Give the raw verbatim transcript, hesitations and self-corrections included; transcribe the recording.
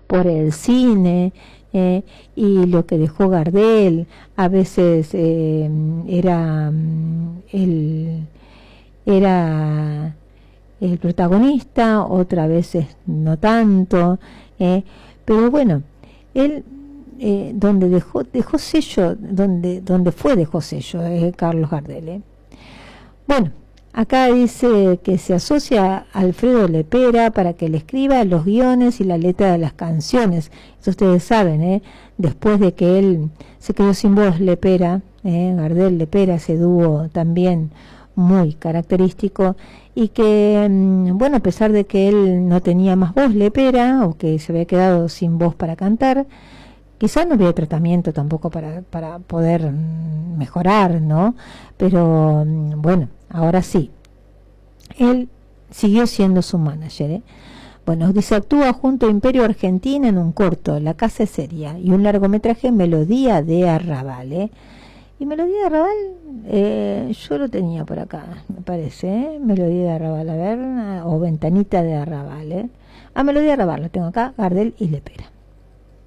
por el cine, eh, y lo que dejó Gardel. A veces eh, era el era el protagonista, otras veces no tanto, eh, pero bueno, él eh, donde dejó dejó sello, donde donde fue dejó sello, eh, Carlos Gardel. Eh. Bueno, acá dice que se asocia a Alfredo Lepera para que le escriba los guiones y la letra de las canciones. Eso ustedes saben, ¿eh? Después de que él se quedó sin voz, Lepera, ¿eh? Gardel Lepera, ese dúo también muy característico, y que, bueno, a pesar de que él no tenía más voz, Lepera, o que se había quedado sin voz para cantar, quizás no había tratamiento tampoco para, para poder mejorar, ¿no? Pero bueno, ahora sí, él siguió siendo su manager, ¿eh? Bueno, dice, actúa junto a Imperio Argentina en un corto, La Casa es Seria, y un largometraje, Melodía de Arrabal, ¿eh? Y Melodía de Arrabal, eh, yo lo tenía por acá, me parece, ¿eh? Melodía de Arrabal, a ver, o Ventanita de Arrabal, ¿eh? A Melodía de Arrabal lo tengo acá, Gardel y Lepera.